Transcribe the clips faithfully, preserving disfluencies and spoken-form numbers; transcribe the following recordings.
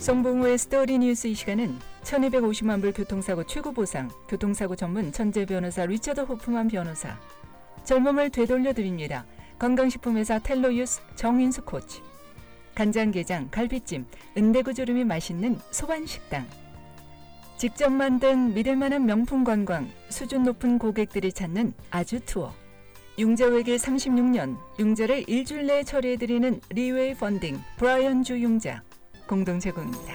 송봉우의 스토리 뉴스. 이 시간은 천이백오십만 불 교통사고 최고 보상, 교통사고 전문 천재 변호사 리처드 호프만 변호사, 젊음을 되돌려드립니다. 건강식품회사 텔로유스 정인수 코치, 간장게장, 갈비찜, 은대구조림이 맛있는 소반식당, 직접 만든 믿을만한 명품 관광, 수준 높은 고객들이 찾는 아주투어, 융자외길 삼십육 년, 융자를 일주일 내에 처리해드리는 리웨이 펀딩, 브라이언 주 융자, 공동 제공입니다.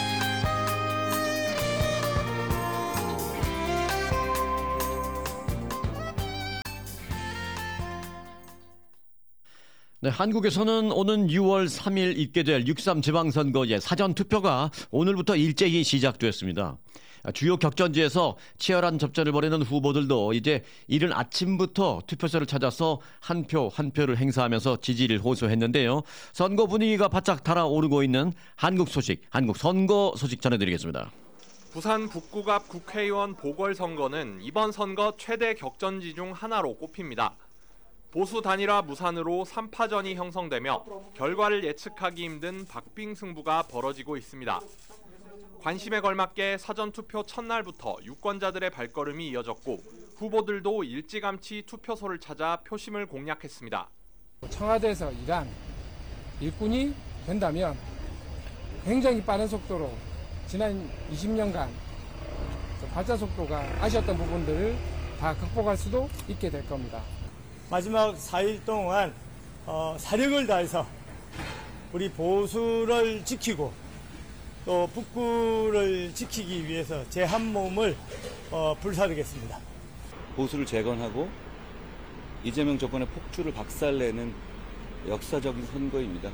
네, 한국에서는 오는 유월 삼일 있게 될 육삼 지방선거의 사전투표가 오늘부터 일제히 시작됐습니다. 주요 격전지에서 치열한 접전을 벌이는 후보들도 이제 이른 아침부터 투표소를 찾아서 한 표 한 표를 행사하면서 지지를 호소했는데요. 선거 분위기가 바짝 달아오르고 있는 한국 소식, 한국 선거 소식 전해드리겠습니다. 부산 북구 앞 국회의원 보궐선거는 이번 선거 최대 격전지 중 하나로 꼽힙니다. 보수 단일화 무산으로 삼 파전이 형성되며 결과를 예측하기 힘든 박빙 승부가 벌어지고 있습니다. 관심에 걸맞게 사전투표 첫날부터 유권자들의 발걸음이 이어졌고 후보들도 일찌감치 투표소를 찾아 표심을 공략했습니다. 청와대에서 일한 일꾼이 된다면 굉장히 빠른 속도로 지난 이십 년간 발자 속도가 아쉬웠던 부분들을 다 극복할 수도 있게 될 겁니다. 마지막 사 일 동안 어, 사력을 다해서 우리 보수를 지키고 또 북구를 지키기 위해서 제 한 몸을 어, 불사르겠습니다. 보수를 재건하고 이재명 정권의 폭주를 박살내는 역사적인 선거입니다.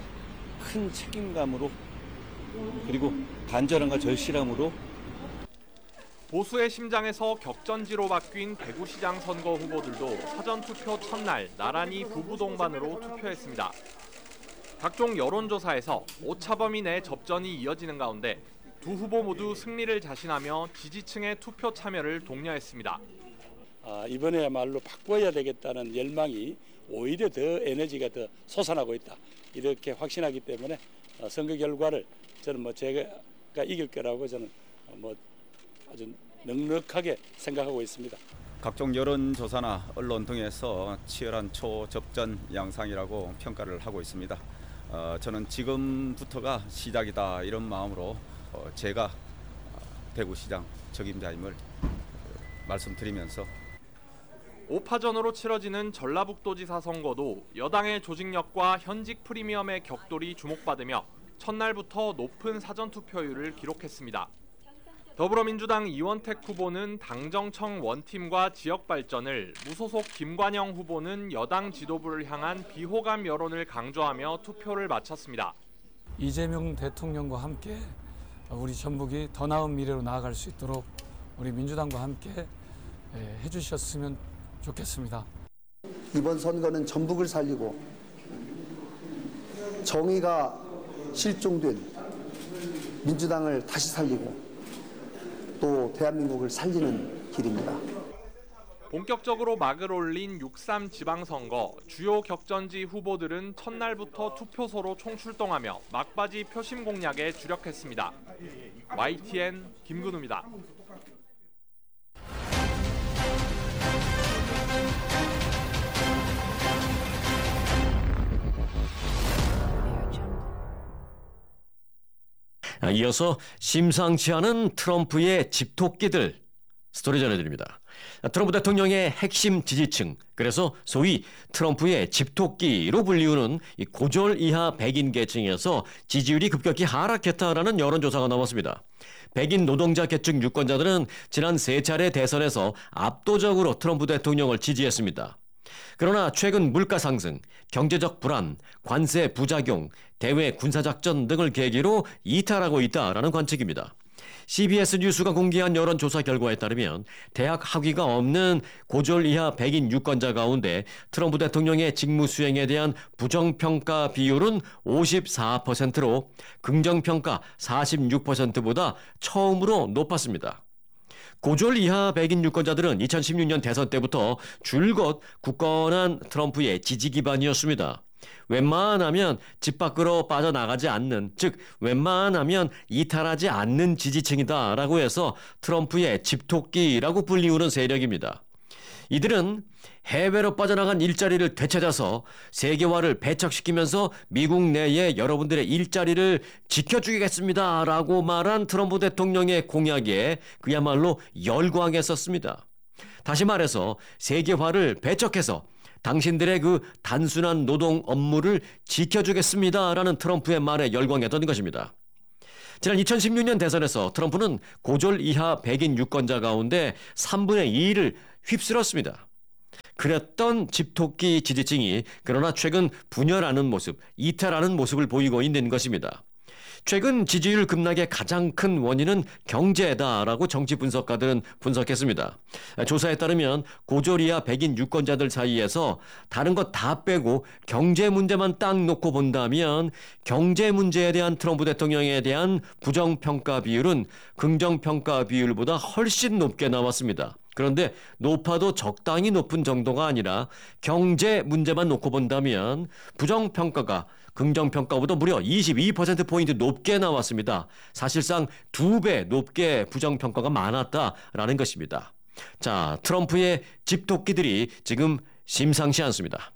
큰 책임감으로 그리고 간절함과 절실함으로 보수의 심장에서 격전지로 바뀐 대구시장 선거 후보들도 사전투표 첫날 나란히 부부동반으로 투표했습니다. 각종 여론조사에서 오차범위 내 접전이 이어지는 가운데 두 후보 모두 승리를 자신하며 지지층의 투표 참여를 독려했습니다. 아, 이번에야말로 바꿔야 되겠다는 열망이 오히려 더 에너지가 더 솟아나고 있다. 이렇게 확신하기 때문에 선거 결과를 저는 뭐 제가 이길 거라고 저는 뭐 아주 넉넉하게 생각하고 있습니다. 각종 여론조사나 언론 등에서 치열한 초접전 양상이라고 평가를 하고 있습니다. 어, 저는 지금부터가 시작이다 이런 마음으로 어, 제가 대구시장 적임자임을 어, 말씀드리면서 오 파전으로 치러지는 전라북도지사 선거도 여당의 조직력과 현직 프리미엄의 격돌이 주목받으며 첫날부터 높은 사전투표율을 기록했습니다. 더불어민주당 이원택 후보는 당정청 원팀과 지역발전을, 무소속 김관영 후보는 여당 지도부를 향한 비호감 여론을 강조하며 투표를 마쳤습니다. 이재명 대통령과 함께 우리 전북이 더 나은 미래로 나아갈 수 있도록 우리 민주당과 함께 해주셨으면 좋겠습니다. 이번 선거는 전북을 살리고 정의가 실종된 민주당을 다시 살리고 또 대한민국을 살리는 길입니다. 본격적으로 막을 올린 육삼 지방선거, 주요 격전지 후보들은 첫날부터 투표소로 총출동하며 막바지 표심 공략에 주력했습니다. 와이티엔 김근우입니다. 이어서 심상치 않은 트럼프의 집토끼들 스토리 전해드립니다. 트럼프 대통령의 핵심 지지층, 그래서 소위 트럼프의 집토끼로 불리우는 이 고졸 이하 백인 계층에서 지지율이 급격히 하락했다라는 여론조사가 나왔습니다. 백인 노동자 계층 유권자들은 지난 세 차례 대선에서 압도적으로 트럼프 대통령을 지지했습니다. 그러나 최근 물가 상승, 경제적 불안, 관세 부작용, 대외 군사작전 등을 계기로 이탈하고 있다라는 관측입니다. 씨비에스 뉴스가 공개한 여론조사 결과에 따르면 대학 학위가 없는 고졸 이하 백인 유권자 가운데 트럼프 대통령의 직무 수행에 대한 부정평가 비율은 오십사 퍼센트로 긍정평가 사십육 퍼센트보다 처음으로 높았습니다. 고졸 이하 백인 유권자들은 이천십육 년 대선 때부터 줄곧 굳건한 트럼프의 지지 기반이었습니다. 웬만하면 집 밖으로 빠져나가지 않는, 즉 웬만하면 이탈하지 않는 지지층이다라고 해서 트럼프의 집토끼라고 불리우는 세력입니다. 이들은 해외로 빠져나간 일자리를 되찾아서 세계화를 배척시키면서 미국 내에 여러분들의 일자리를 지켜주겠습니다라고 말한 트럼프 대통령의 공약에 그야말로 열광했었습니다. 다시 말해서 세계화를 배척해서 당신들의 그 단순한 노동 업무를 지켜주겠습니다라는 트럼프의 말에 열광했던 것입니다. 지난 이천십육 년 대선에서 트럼프는 고졸 이하 백인 유권자 가운데 삼분의 이를 휩쓸었습니다. 그랬던 집토끼 지지층이 그러나 최근 분열하는 모습, 이탈하는 모습을 보이고 있는 것입니다. 최근 지지율 급락의 가장 큰 원인은 경제다라고 정치 분석가들은 분석했습니다. 조사에 따르면 고졸 이하 백인 유권자들 사이에서 다른 것 다 빼고 경제 문제만 딱 놓고 본다면 경제 문제에 대한 트럼프 대통령에 대한 부정평가 비율은 긍정평가 비율보다 훨씬 높게 나왔습니다. 그런데 높아도 적당히 높은 정도가 아니라 경제 문제만 놓고 본다면 부정평가가 긍정평가보다 무려 이십이 퍼센트 포인트 높게 나왔습니다. 사실상 두 배 높게 부정평가가 많았다라는 것입니다. 자, 트럼프의 집토끼들이 지금 심상치 않습니다.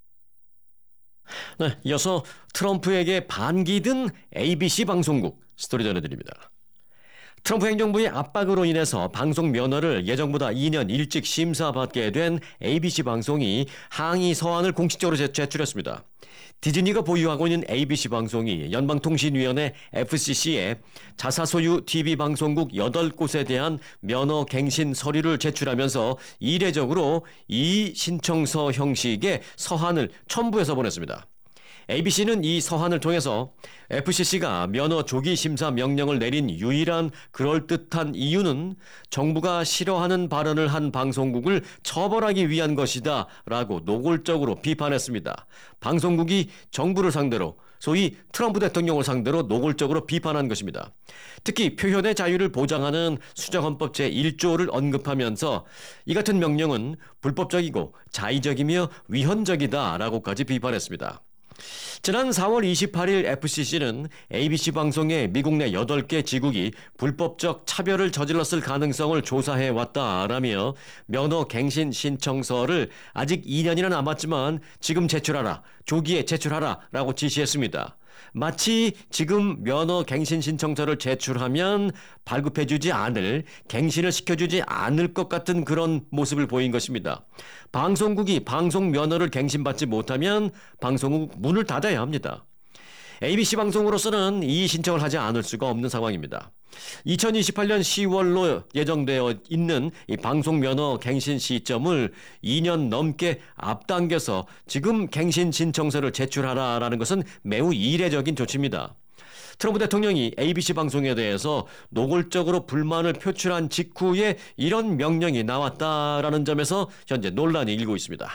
네, 이어서 트럼프에게 반기든 에이비씨 방송국 스토리 전해드립니다. 트럼프 행정부의 압박으로 인해서 방송 면허를 예정보다 이 년 일찍 심사받게 된 에이비씨 방송이 항의 서한을 공식적으로 제출했습니다. 디즈니가 보유하고 있는 에이비씨 방송이 연방통신위원회 에프씨씨에 자사소유 티비 방송국 여덟 곳에 대한 면허 갱신 서류를 제출하면서 이례적으로 이 신청서 형식의 서한을 첨부해서 보냈습니다. 에이비씨는 이 서한을 통해서 에프씨씨가 면허 조기 심사 명령을 내린 유일한 그럴듯한 이유는 정부가 싫어하는 발언을 한 방송국을 처벌하기 위한 것이다 라고 노골적으로 비판했습니다. 방송국이 정부를 상대로 소위 트럼프 대통령을 상대로 노골적으로 비판한 것입니다. 특히 표현의 자유를 보장하는 수정헌법 제일 조를 언급하면서 이 같은 명령은 불법적이고 자의적이며 위헌적이다라고까지 비판했습니다. 지난 사월 이십팔일 에프씨씨는 에이비씨 방송의 미국 내 여덟 개 지국이 불법적 차별을 저질렀을 가능성을 조사해 왔다라며 면허 갱신 신청서를 아직 이 년이나 남았지만 지금 제출하라, 조기에 제출하라 라고 지시했습니다. 마치 지금 면허 갱신 신청서를 제출하면 발급해주지 않을, 갱신을 시켜주지 않을 것 같은 그런 모습을 보인 것입니다. 방송국이 방송 면허를 갱신받지 못하면 방송국 문을 닫아야 합니다. 에이비씨 방송으로서는 이 신청을 하지 않을 수가 없는 상황입니다. 이천이십팔년 시월로 예정되어 있는 이 방송 면허 갱신 시점을 이 년 넘게 앞당겨서 지금 갱신 신청서를 제출하라라는 것은 매우 이례적인 조치입니다. 트럼프 대통령이 에이비씨 방송에 대해서 노골적으로 불만을 표출한 직후에 이런 명령이 나왔다라는 점에서 현재 논란이 일고 있습니다.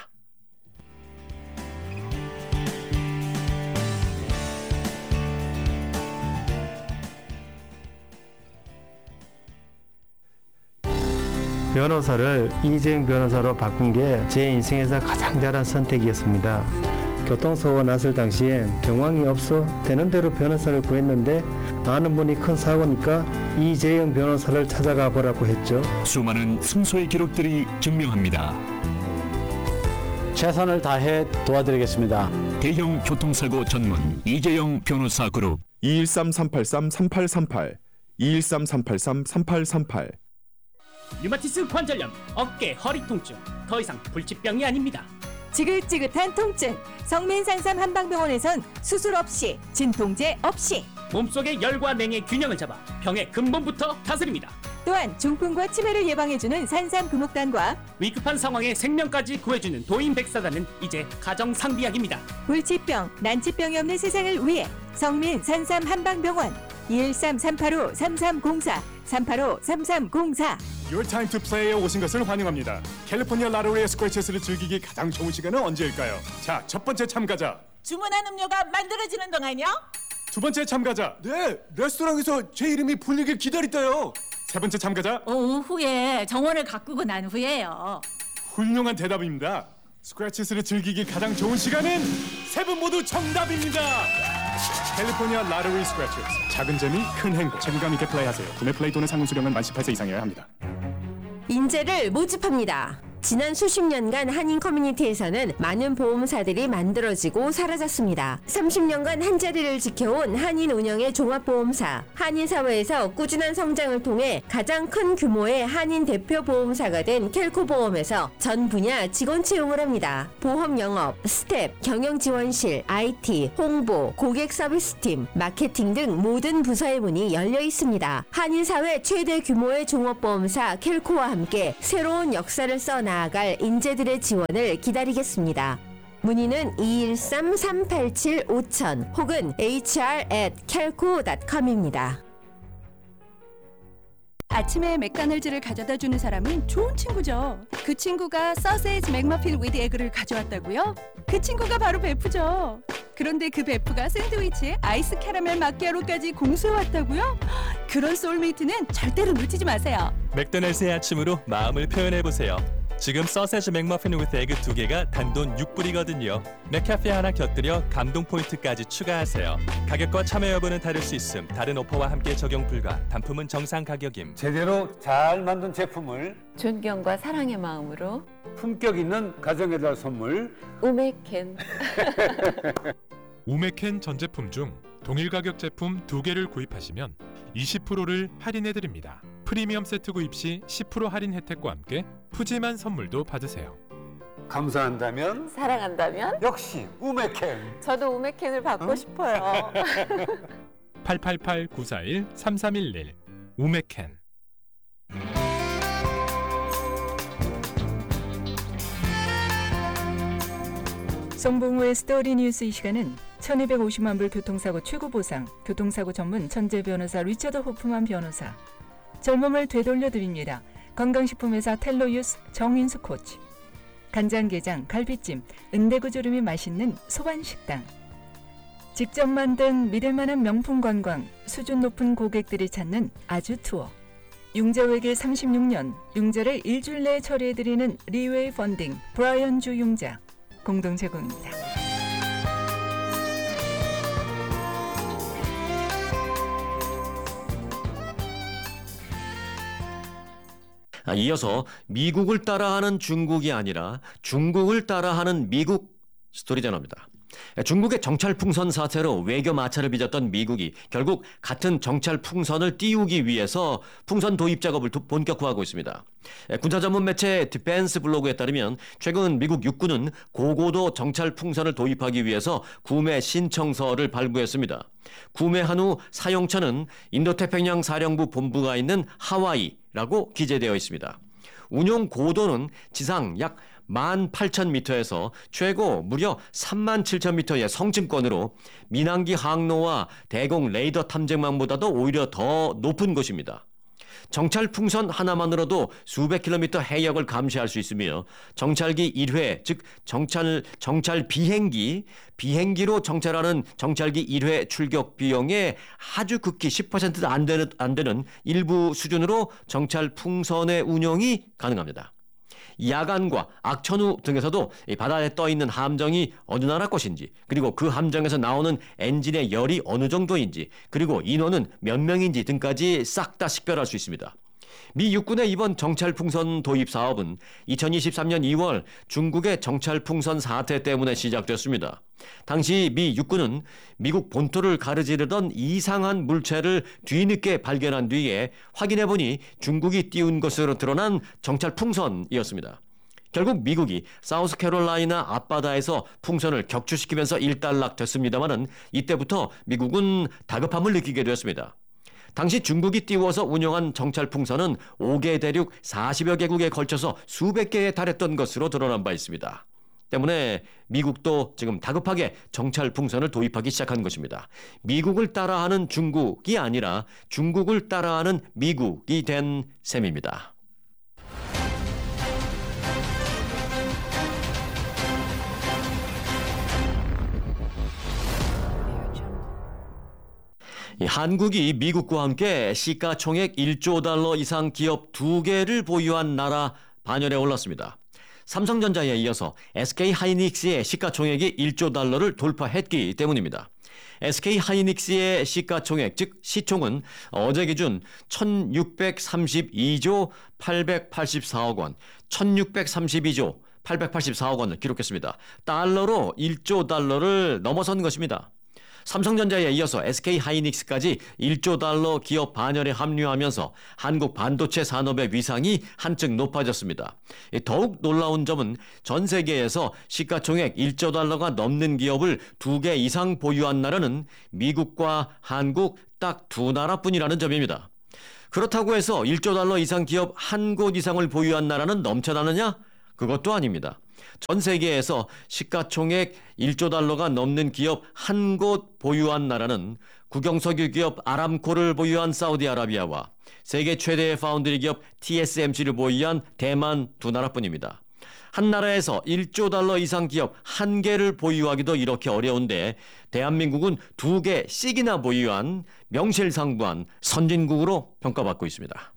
변호사를 이재용 변호사로 바꾼 게 제 인생에서 가장 잘한 선택이었습니다. 교통사고가 났을 당시엔 경황이 없어 되는 대로 변호사를 구했는데 아는 분이 큰 사고니까 이재용 변호사를 찾아가 보라고 했죠. 수많은 승소의 기록들이 증명합니다. 최선을 다해 도와드리겠습니다. 대형 교통사고 전문 이재용 변호사 그룹 이일삼 삼팔삼 삼팔삼팔 이일삼 삼팔삼 삼팔삼팔 류마티스 관절염, 어깨, 허리 통증, 더 이상 불치병이 아닙니다. 지긋지긋한 통증, 성민산삼 한방병원에선 수술 없이, 진통제 없이 몸속의 열과 냉의 균형을 잡아 병의 근본부터 다스립니다. 또한 중풍과 치매를 예방해주는 산삼 금옥단과 위급한 상황에 생명까지 구해주는 도인백사단은 이제 가정상비약입니다. 불치병, 난치병이 없는 세상을 위해 성민산삼 한방병원 이일삼 삼팔오 삼삼공사 삼팔오 삼삼공사. Your time to play에 오신 것을 환영합니다. 캘리포니아 라로레 스크래치스를 즐기기 가장 좋은 시간은 언제일까요? 자, 첫 번째 참가자. 주문한 음료가 만들어지는 동안요? 두 번째 참가자. 네, 레스토랑에서 제 이름이 불리길 기다렸대요. 세 번째 참가자. 오후에 정원을 가꾸고 난 후에요. 훌륭한 대답입니다. 스크래치스를 즐기기 가장 좋은 시간은 세 분 모두 정답입니다. 캘리포니아 라로리 스크래치스. 작은 재미 큰 행복. 책임감 있게 플레이하세요. 구매 플레이 또는 상품 수령은 만 십팔 세 이상이어야 합니다. 인재를 모집합니다. 지난 수십 년간 한인 커뮤니티에서는 많은 보험사들이 만들어지고 사라졌습니다. 삼십 년간 한자리를 지켜온 한인 운영의 종합보험사. 한인 사회에서 꾸준한 성장을 통해 가장 큰 규모의 한인 대표 보험사가 된 켈코보험에서 전 분야 직원 채용을 합니다. 보험 영업, 스텝, 경영지원실, 아이티, 홍보, 고객 서비스팀, 마케팅 등 모든 부서의 문이 열려 있습니다. 한인 사회 최대 규모의 종합보험사 켈코와 함께 새로운 역사를 써나 나아갈 인재들의 지원을 기다리겠습니다. 문의는 이일삼 삼팔칠 오천 혹은 에이치알 앳 켈코 닷 컴입니다. 아침에 맥도날드를 가져다 주는 사람은 좋은 친구죠. 그 친구가 서세지 맥머핀 위드 에그를 가져왔다고요? 그 친구가 바로 베프죠. 그런데 그 베프가 샌드위치에 아이스 캐러멜 마키아로까지 공수해왔다고요? 그런 소울메이트는 절대로 놓치지 마세요. 맥도날드의 아침으로 마음을 표현해보세요. 지금 서세지 맥머핀 위드 에그 두 개가 단돈 육 불이거든요. 맥카페 하나 곁들여 감동 포인트까지 추가하세요. 가격과 참여 여부는 다를 수 있음. 다른 오퍼와 함께 적용 불가. 단품은 정상 가격임. 제대로 잘 만든 제품을 존경과 사랑의 마음으로 품격 있는 가정에다 선물 우메켄. 우메켄 전 제품 중 동일 가격 제품 두 개를 구입하시면 이십 퍼센트를 할인해드립니다. 프리미엄 세트 구입 시 십 퍼센트 할인 혜택과 함께 푸짐한 선물도 받으세요. 감사한다면 사랑한다면 역시 우메켄. 저도 우메켄을 받고 어? 싶어요. 팔팔팔 구사일 삼삼일일 우메켄. 송봉우의 스토리 뉴스. 이 시간은 천이백오십만 불 교통사고 최고 보상, 교통사고 전문 천재 변호사 리처드 호프만 변호사, 젊음을 되돌려드립니다. 건강식품회사 텔로유스 정인수 코치, 간장게장, 갈비찜, 은대구조림이 맛있는 소반식당, 직접 만든 믿을만한 명품 관광, 수준 높은 고객들이 찾는 아주 투어, 융자외길 삼십육 년, 융자를 일주일 내에 처리해드리는 리웨이 펀딩, 브라이언주 융자, 공동 제공입니다. 이어서 미국을 따라하는 중국이 아니라 중국을 따라하는 미국 스토리 전합니다. 중국의 정찰 풍선 사태로 외교 마찰을 빚었던 미국이 결국 같은 정찰 풍선을 띄우기 위해서 풍선 도입 작업을 본격화하고 있습니다. 군사 전문 매체 디펜스 블로그에 따르면 최근 미국 육군은 고고도 정찰 풍선을 도입하기 위해서 구매 신청서를 발부했습니다. 구매한 후 사용처는 인도태평양 사령부 본부가 있는 하와이라고 기재되어 있습니다. 운용 고도는 지상 약 만 팔천 미터에서 최고 무려 삼만 칠천 미터의 성층권으로 민항기 항로와 대공 레이더 탐색망보다도 오히려 더 높은 곳입니다. 정찰 풍선 하나만으로도 수백 킬로미터 해역을 감시할 수 있으며 정찰기 일 회, 즉 정찰 정찰 비행기, 비행기로 정찰하는 정찰기 일 회 출격 비용의 아주 극히 십 퍼센트도 안 되는 안 되는 일부 수준으로 정찰 풍선의 운용이 가능합니다. 야간과 악천후 등에서도 바다에 떠 있는 함정이 어느 나라 것인지, 그리고 그 함정에서 나오는 엔진의 열이 어느 정도인지, 그리고 인원은 몇 명인지 등까지 싹 다 식별할 수 있습니다. 미 육군의 이번 정찰풍선 도입 사업은 이천이십삼 년 이월 중국의 정찰풍선 사태 때문에 시작됐습니다. 당시 미 육군은 미국 본토를 가르지르던 이상한 물체를 뒤늦게 발견한 뒤에 확인해보니 중국이 띄운 것으로 드러난 정찰풍선이었습니다. 결국 미국이 사우스캐롤라이나 앞바다에서 풍선을 격추시키면서 일단락됐습니다마는 이때부터 미국은 다급함을 느끼게 되었습니다. 당시 중국이 띄워서 운영한 정찰풍선은 오 개 대륙 사십여 개국에 걸쳐서 수백 개에 달했던 것으로 드러난 바 있습니다. 때문에 미국도 지금 다급하게 정찰풍선을 도입하기 시작한 것입니다. 미국을 따라하는 중국이 아니라 중국을 따라하는 미국이 된 셈입니다. 한국이 미국과 함께 시가총액 일조 달러 이상 기업 두 개를 보유한 나라 반열에 올랐습니다. 삼성전자에 이어서 에스케이하이닉스의 시가총액이 일조 달러를 돌파했기 때문입니다. 에스케이하이닉스의 시가총액, 즉 시총은 어제 기준 천육백삼십이조 팔백팔십사억 원, 천육백삼십이조 팔백팔십사억 원을 기록했습니다. 달러로 일조 달러를 넘어선 것입니다. 삼성전자에 이어서 에스케이하이닉스까지 일조 달러 기업 반열에 합류하면서 한국 반도체 산업의 위상이 한층 높아졌습니다. 더욱 놀라운 점은 전 세계에서 시가총액 일조 달러가 넘는 기업을 두 개 이상 보유한 나라는 미국과 한국 딱 두 나라뿐이라는 점입니다. 그렇다고 해서 일조 달러 이상 기업 한 곳 이상을 보유한 나라는 넘쳐나느냐? 그것도 아닙니다. 전 세계에서 시가총액 일조 달러가 넘는 기업 한 곳 보유한 나라는 국영석유 기업 아람코를 보유한 사우디아라비아와 세계 최대의 파운드리 기업 티에스엠씨를 보유한 대만 두 나라뿐입니다. 한 나라에서 일조 달러 이상 기업 한 개를 보유하기도 이렇게 어려운데 대한민국은 두 개씩이나 보유한 명실상부한 선진국으로 평가받고 있습니다.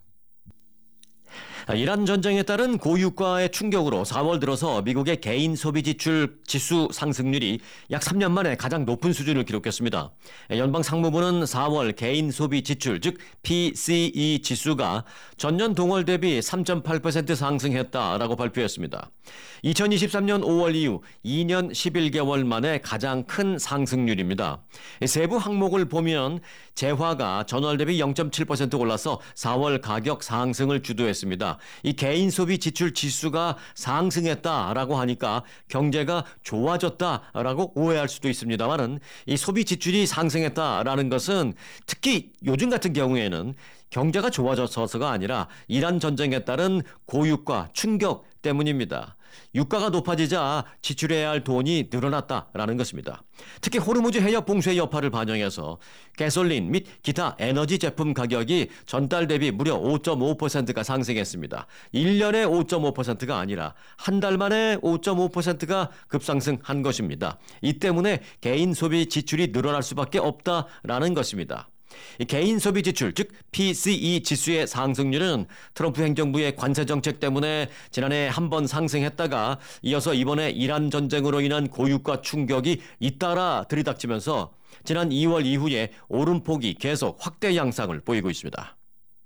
이란 전쟁에 따른 고유가의 충격으로 사월 들어서 미국의 개인 소비 지출 지수 상승률이 약 삼 년 만에 가장 높은 수준을 기록했습니다. 연방 상무부는 사월 개인 소비 지출, 즉 피씨이 지수가 전년 동월 대비 삼 점 팔 퍼센트 상승했다라고 발표했습니다. 이천이십삼 년 오월 이후 이 년 십일 개월 만에 가장 큰 상승률입니다. 세부 항목을 보면 재화가 전월 대비 영 점 칠 퍼센트 올라서 사월 가격 상승을 주도했습니다. 이 개인 소비 지출 지수가 상승했다라고 하니까 경제가 좋아졌다라고 오해할 수도 있습니다만은 이 소비 지출이 상승했다라는 것은 특히 요즘 같은 경우에는 경제가 좋아져서가 아니라 이란 전쟁에 따른 고유가 충격 때문입니다. 유가가 높아지자 지출해야 할 돈이 늘어났다라는 것입니다. 특히 호르무즈 해협 봉쇄 여파를 반영해서 가솔린 및 기타 에너지 제품 가격이 전달 대비 무려 오 점 오 퍼센트가 상승했습니다. 일 년에 오 점 오 퍼센트가 아니라 한 달 만에 오 점 오 퍼센트가 급상승한 것입니다. 이 때문에 개인 소비 지출이 늘어날 수밖에 없다라는 것입니다. 이 개인 소비 지출, 즉 피씨이 지수의 상승률은 트럼프 행정부의 관세 정책 때문에 지난해 한 번 상승했다가 이어서 이번에 이란 전쟁으로 인한 고유가 충격이 잇따라 들이닥치면서 지난 이월 이후에 오름폭이 계속 확대 양상을 보이고 있습니다.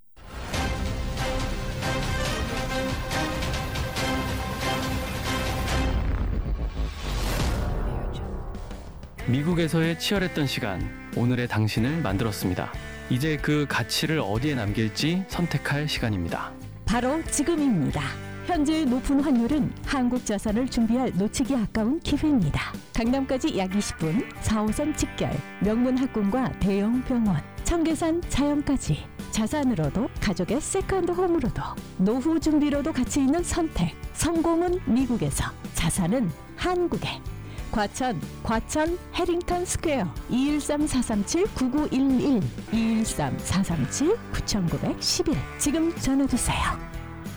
미국에서의 치열했던 시간, 오늘의 당신을 만들었습니다. 이제 그 가치를 어디에 남길지 선택할 시간입니다. 바로 지금입니다. 현재 높은 환율은 한국 자산을 준비할 놓치기 아까운 기회입니다. 강남까지 약 이십 분, 사 호선 직결, 명문 학군과 대형 병원, 청계산 자연까지 자산으로도 가족의 세컨드 홈으로도 노후 준비로도 가치 있는 선택. 성공은 미국에서, 자산은 한국에. 과천, 과천 해링턴 스퀘어 이일삼 사삼칠 구구일일 이일삼 사삼칠 구구일일 지금 전화주세요.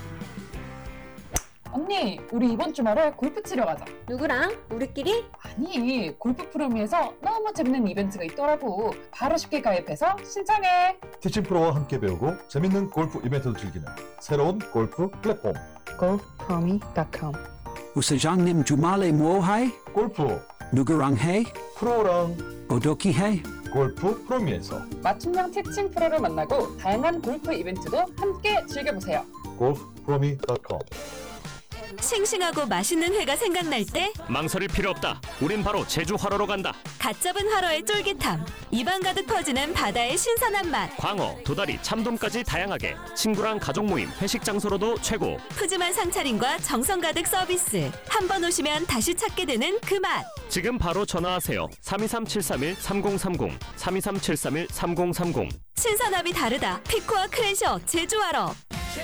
언니, 우리 이번 주말에 골프 치러 가자. 누구랑? 우리끼리? 아니, 골프 프로미에서 너무 재밌는 이벤트가 있더라고. 바로 쉽게 가입해서 신청해. 티칭 프로와 함께 배우고 재밌는 골프 이벤트도 즐기는 새로운 골프 플랫폼 골프프로미 닷컴. 우사장님 주말에 뭐 해? 골프. 누구랑 해? 프로랑. 어떻게 해? 골프 프로미에서 맞춤형 티칭 프로를 만나고 다양한 골프 이벤트도 함께 즐겨보세요. 골프 프로미 닷컴. 싱싱하고 맛있는 회가 생각날 때 망설일 필요 없다. 우린 바로 제주 활어로 간다. 갓 잡은 활어의 쫄깃함, 입안 가득 퍼지는 바다의 신선한 맛, 광어, 도다리, 참돔까지 다양하게 친구랑 가족 모임, 회식 장소로도 최고. 푸짐한 상차림과 정성 가득 서비스. 한 번 오시면 다시 찾게 되는 그 맛. 지금 바로 전화하세요. 삼이삼 칠삼일 삼공삼공 삼이삼 칠삼일 삼공삼공. 신선함이 다르다. 피코와 크랜셔 제주 활어.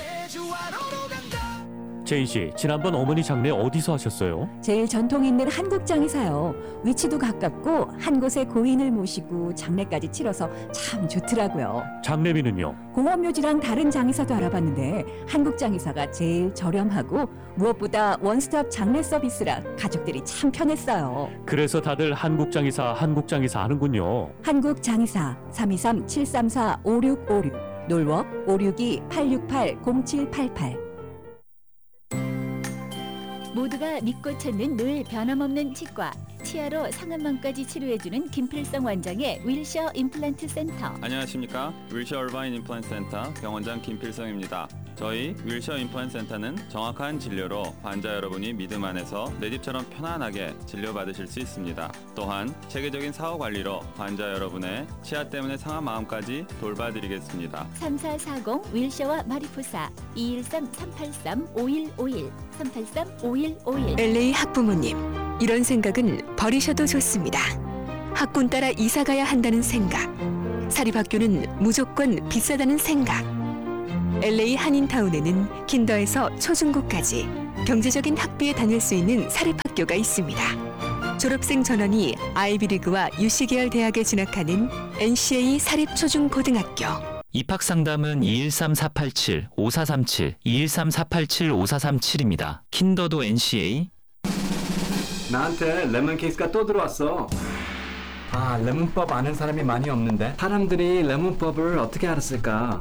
제인 씨, 지난번 어머니 장례 어디서 하셨어요? 제일 전통 있는 한국장에서요. 위치도 가깝고 한 곳에 고인을 모시고 장례까지 치러서 참 좋더라고요. 장례비는요? 공업묘지랑 다른 장의사도 알아봤는데 한국장의사가 제일 저렴하고 무엇보다 원스톱 장례 서비스라 가족들이 참 편했어요. 그래서 다들 한국장의사, 한국장의사 하는군요. 한국장의사 삼이삼 칠삼사 오육오육 놀워 오육이 팔육팔 공칠팔팔. 모두가 믿고 찾는 늘 변함없는 치과 치아로 상한망까지 치료해주는 김필성 원장의 윌셔 임플란트 센터. 안녕하십니까. 윌셔 얼바인 임플란트 센터 병원장 김필성입니다. 저희 윌셔 임플란트 센터는 정확한 진료로 환자 여러분이 믿음 안에서 내 집처럼 편안하게 진료받으실 수 있습니다. 또한 체계적인 사후 관리로 환자 여러분의 치아 때문에 상한 마음까지 돌봐드리겠습니다. 삼사사공 윌셔와 마리포사 이일삼 삼팔삼 오일오일 삼팔삼 오일오일. 엘에이 학부모님, 이런 생각은 버리셔도 좋습니다. 학군 따라 이사가야 한다는 생각, 사립학교는 무조건 비싸다는 생각. 엘에이 한인타운에는 킨더에서 초중고까지 경제적인 학비에 다닐 수 있는 사립학교가 있습니다. 졸업생 전원이 아이비리그와 유씨계열 대학에 진학하는 엔씨에이 사립초중고등학교. 입학상담은 이일삼 사팔칠 오사삼칠 이일삼 사팔칠 오사삼칠입니다. 킨더도 엔씨에이. 나한테 레몬 케이스가 또 들어왔어. 아, 레몬법 아는 사람이 많이 없는데 사람들이 레몬법을 어떻게 알았을까?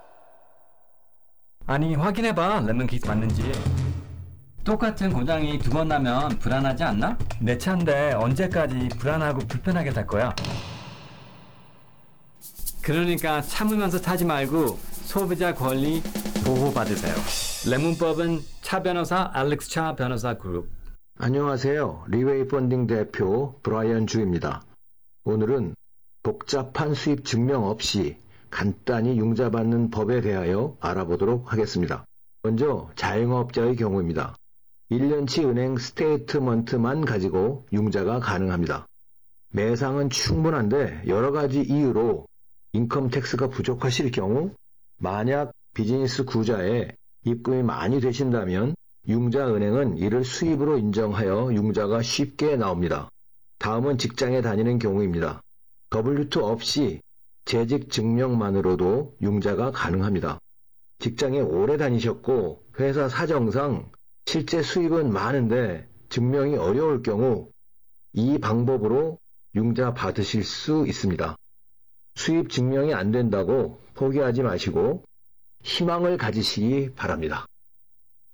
아니, 확인해봐. 레몬 케이스 맞는지. 똑같은 고장이 두 번 나면 불안하지 않나? 내 차인데 언제까지 불안하고 불편하게 탈 거야? 그러니까 참으면서 타지 말고 소비자 권리 보호받으세요. 레몬법은 차 변호사 알렉스 차 변호사 그룹. 안녕하세요. 리웨이 펀딩 대표 브라이언 주입니다. 오늘은 복잡한 수입 증명 없이 간단히 융자 받는 법에 대하여 알아보도록 하겠습니다. 먼저 자영업자의 경우입니다. 일 년치 은행 스테이트먼트만 가지고 융자가 가능합니다. 매상은 충분한데 여러 가지 이유로 인컴 텍스가 부족하실 경우, 만약 비즈니스 구자에 입금이 많이 되신다면 융자은행은 이를 수입으로 인정하여 융자가 쉽게 나옵니다. 다음은 직장에 다니는 경우입니다. 더블유 투 없이 재직 증명만으로도 융자가 가능합니다. 직장에 오래 다니셨고 회사 사정상 실제 수입은 많은데 증명이 어려울 경우 이 방법으로 융자 받으실 수 있습니다. 수입 증명이 안 된다고 포기하지 마시고 희망을 가지시기 바랍니다.